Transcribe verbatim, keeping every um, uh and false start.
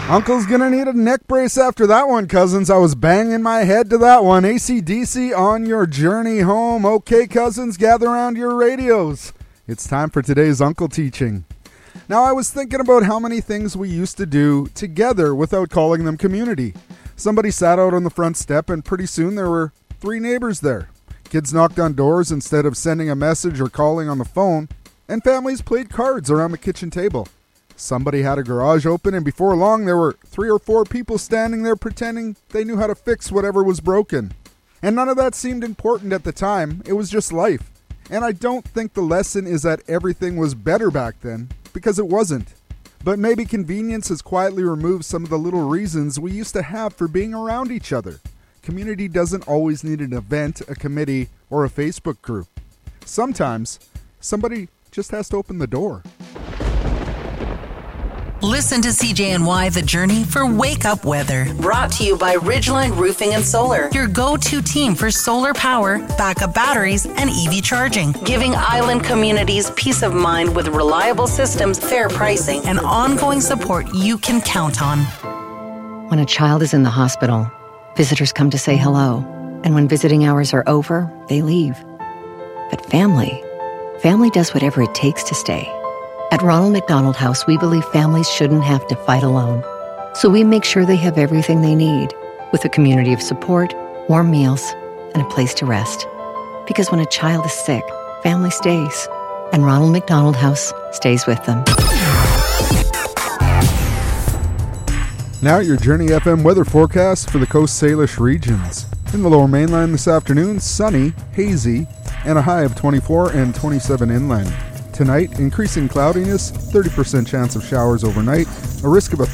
Uncle's gonna need a neck brace after that one, cousins. I was banging my head to that one. A C D C on your journey home. Okay, cousins, gather around your radios. It's time for today's Uncle Teaching. Now, I was thinking about how many things we used to do together without calling them community. Somebody sat out on the front step, and pretty soon there were three neighbors there. Kids knocked on doors instead of sending a message or calling on the phone, and families played cards around the kitchen table. Somebody had a garage open, and before long there were three or four people standing there pretending they knew how to fix whatever was broken. And none of that seemed important at the time. It was just life. And I don't think the lesson is that everything was better back then, because it wasn't. But maybe convenience has quietly removed some of the little reasons we used to have for being around each other. Community doesn't always need an event, a committee, or a Facebook group. Sometimes somebody just has to open the door. Listen to C J N Y The Journey for Wake Up Weather. Brought to you by Ridgeline Roofing and Solar, your go-to team for solar power, backup batteries, and E V charging. Giving island communities peace of mind with reliable systems, fair pricing, and ongoing support you can count on. When a child is in the hospital, visitors come to say hello. And when visiting hours are over, they leave. But family, family does whatever it takes to stay. At Ronald McDonald House, we believe families shouldn't have to fight alone. So we make sure they have everything they need, with a community of support, warm meals, and a place to rest. Because when a child is sick, family stays. And Ronald McDonald House stays with them. Now your Journey F M weather forecast for the Coast Salish regions. In the Lower Mainland this afternoon, sunny, hazy, and a high of twenty-four and twenty-seven inland. Tonight, increasing cloudiness, thirty percent chance of showers overnight, a risk of a